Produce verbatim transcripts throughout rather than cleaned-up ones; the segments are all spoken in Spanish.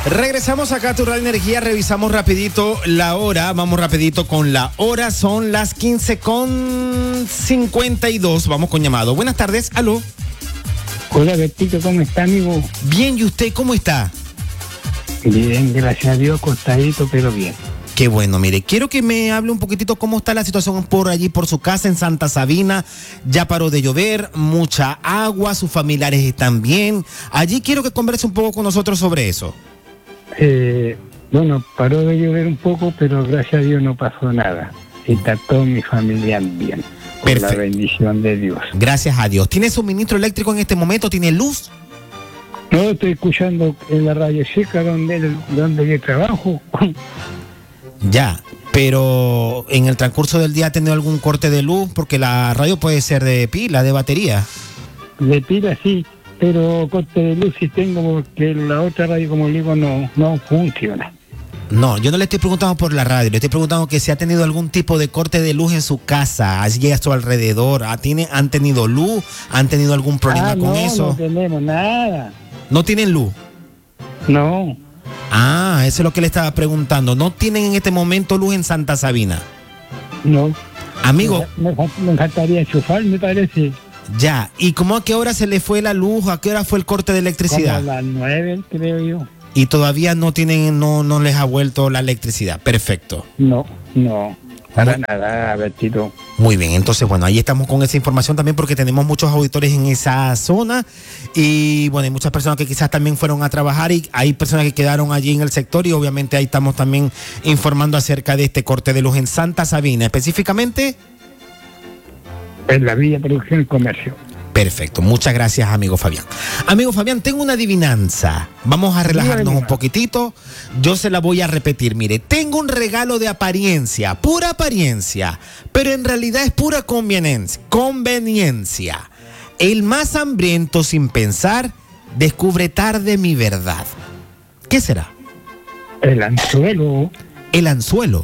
Regresamos acá a tu Radio Energía, revisamos rapidito la hora, vamos rapidito con la hora, son las quince con cincuenta y dos, vamos con llamado. Buenas tardes, aló. Hola, Bertito, ¿cómo está, amigo? Bien, ¿y usted cómo está? Bien, gracias a Dios, acostadito, pero bien. Qué bueno, mire, quiero que me hable un poquitito cómo está la situación por allí, por su casa en Santa Sabina. Ya paró de llover, mucha agua, sus familiares están bien. Allí quiero que converse un poco con nosotros sobre eso. Eh, bueno, paró de llover un poco, pero gracias a Dios no pasó nada. Está todo mi familia bien. Por Perfecto. la bendición de Dios. Gracias a Dios. ¿Tiene suministro eléctrico en este momento? ¿Tiene luz? No, estoy escuchando en la radio seca donde, donde yo trabajo. Ya, pero en el transcurso del día ha tenido algún corte de luz, porque la radio puede ser de pila, de batería. De pila sí, pero corte de luz sí tengo porque la otra radio, como digo, no, no funciona. No, yo no le estoy preguntando por la radio, le estoy preguntando que si ha tenido algún tipo de corte de luz en su casa, allí a su alrededor. ¿Tiene, ¿Han tenido luz? ¿Han tenido algún problema ah, con no, eso? No tenemos nada. ¿No tienen luz? No. Ah, eso es lo que le estaba preguntando. ¿No tienen en este momento luz en Santa Sabina? No. Amigo. Me, me, me faltaría enchufar, me parece. Ya, ¿y cómo a qué hora se le fue la luz? ¿A qué hora fue el corte de electricidad? Como a las nueve, creo yo. Y todavía no tienen, no, no les ha vuelto la electricidad. Perfecto. No, no, para no. nada, Bertito. Muy bien, entonces bueno, ahí estamos con esa información también porque tenemos muchos auditores en esa zona y bueno, hay muchas personas que quizás también fueron a trabajar y hay personas que quedaron allí en el sector y obviamente ahí estamos también informando acerca de este corte de luz en Santa Sabina, específicamente en la Villa Producción y Comercio. Perfecto, muchas gracias, amigo Fabián. Amigo Fabián, tengo una adivinanza. Vamos a relajarnos un poquitito. Yo se la voy a repetir. Mire, tengo un regalo de apariencia, pura apariencia, pero en realidad es pura conveniencia. Conveniencia. El más hambriento sin pensar descubre tarde mi verdad. ¿Qué será? El anzuelo. El anzuelo.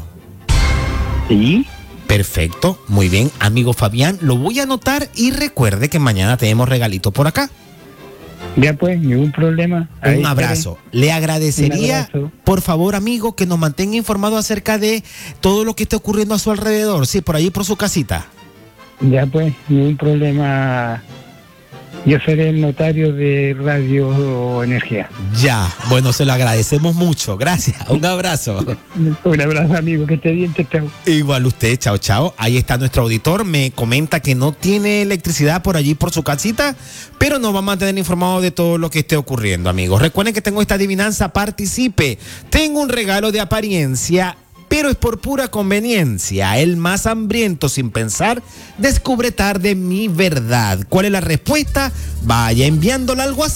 Sí. Perfecto, muy bien, amigo Fabián, lo voy a anotar y recuerde que mañana tenemos regalito por acá. Ya pues, ningún problema. Ahí un abrazo. Estaré. Le agradecería, abrazo. Por favor, amigo, que nos mantenga informado acerca de todo lo que esté ocurriendo a su alrededor, sí, por ahí por su casita. Ya pues, ningún problema. Yo seré el notario de Radio Energía. Ya, bueno, se lo agradecemos mucho. Gracias, un abrazo. Un abrazo, amigo, que esté bien, chao. Igual usted, chao, chao. Ahí está nuestro auditor, me comenta que no tiene electricidad por allí, por su casita, pero nos va a mantener informado de todo lo que esté ocurriendo, amigos. Recuerden que tengo esta adivinanza, participe. Tengo un regalo de apariencia, pero es por pura conveniencia. El más hambriento sin pensar descubre tarde mi verdad. ¿Cuál es la respuesta? Vaya enviándola al WhatsApp.